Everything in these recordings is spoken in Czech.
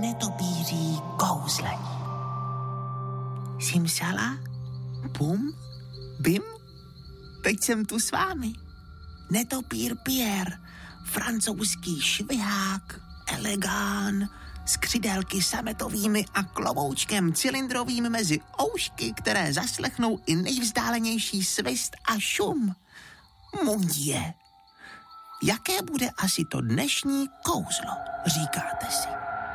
netopíří kouzlení. Simsala, bum, bim, teď jsem tu s vámi. Netopír Pierre, francouzský švihák, elegán, s křidélky sametovými a kloboučkem cylindrovým mezi oušky, které zaslechnou i nejvzdálenější svist a šum. Mundie. Jaké bude asi to dnešní kouzlo, říkáte si?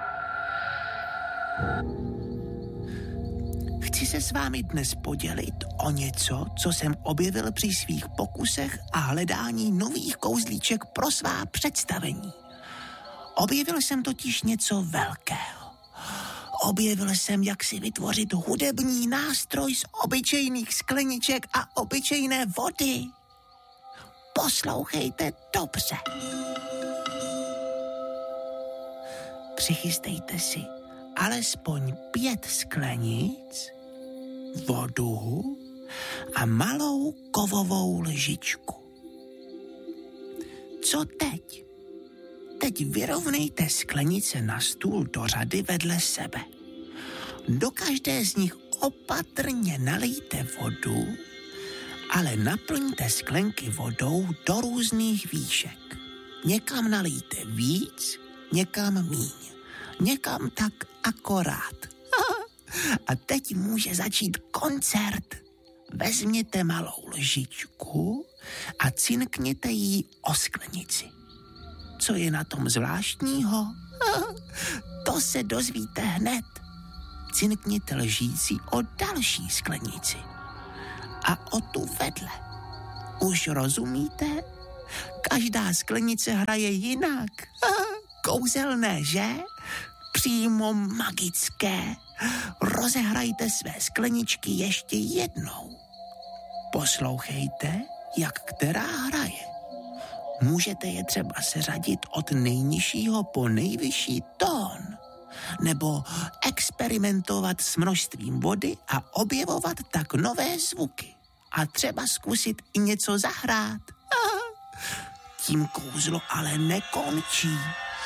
Chci se s vámi dnes podělit o něco, co jsem objevil při svých pokusech a hledání nových kouzlíček pro svá představení. Objevil jsem totiž něco velkého. Objevil jsem, jak si vytvořit hudební nástroj z obyčejných skleniček a obyčejné vody. Poslouchejte dobře. Přichystejte si alespoň 5 sklenic, vodu a malou kovovou lžičku. Co teď? Teď vyrovnejte sklenice na stůl do řady vedle sebe. Do každé z nich opatrně nalijte vodu, ale naplňte sklenky vodou do různých výšek. Někam nalijte víc, někam míň. Někam tak akorát. A teď může začít koncert. Vezměte malou lžičku a cinkněte jí o sklenici. Co je na tom zvláštního? To se dozvíte hned. Cinkněte lžící o další sklenici. A o tu vedle. Už rozumíte? Každá sklenice hraje jinak. Kouzelné, že? Přímo magické. Rozehrajte své skleničky ještě jednou. Poslouchejte, jak která hraje. Můžete je třeba seřadit od nejnižšího po nejvyšší tón. Nebo experimentovat s množstvím vody a objevovat tak nové zvuky. A třeba zkusit i něco zahrát. Tím kouzlo ale nekončí.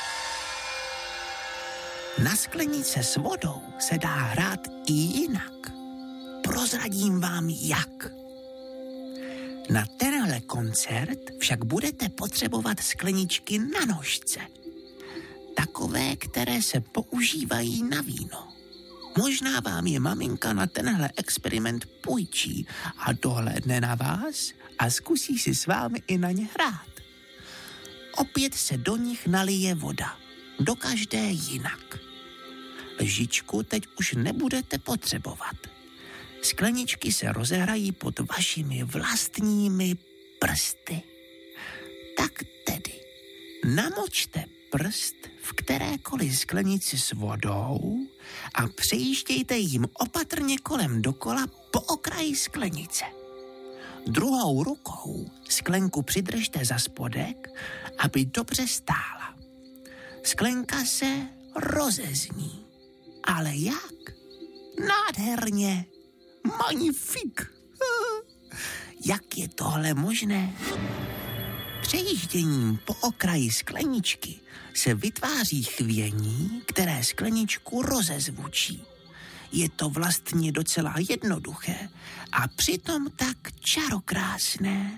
Na sklenice s vodou se dá hrát i jinak. Prozradím vám jak. Na tenhle koncert však budete potřebovat skleničky na nožce. Takové, které se používají na víno. Možná vám je maminka na tenhle experiment půjčí a dohlédne na vás a zkusí si s vámi i na ně hrát. Opět se do nich nalije voda. Do každé jinak. Lžičku teď už nebudete potřebovat. Skleničky se rozehrají pod vašimi vlastními prsty. Tak tedy, namočte prst v kterékoliv sklenici s vodou a přejíždějte jim opatrně kolem dokola po okraji sklenice. Druhou rukou sklenku přidržte za spodek, aby dobře stála. Sklenka se rozezní. Ale jak? Nádherně. Magnifik. Jak je tohle možné? Přejížděním po okraji skleničky se vytváří chvění, které skleničku rozezvučí. Je to vlastně docela jednoduché a přitom tak čarokrásné.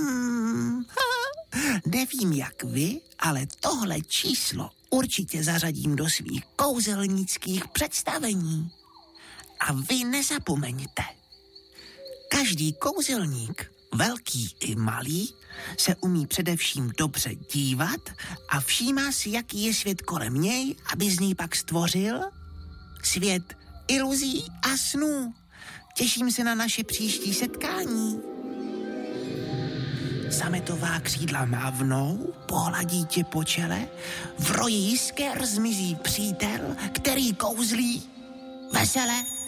Nevím jak vy, ale tohle číslo určitě zařadím do svých kouzelnických představení. A vy nezapomeňte. Každý kouzelník, velký i malý, se umí především dobře dívat a všímá si, jaký je svět kolem něj, aby z něj pak stvořil svět iluzí a snů. Těším se na naše příští setkání. Sametová křídla mávnou, pohladí tě po čele, v roji jisker zmizí přítel, který kouzlí vesele.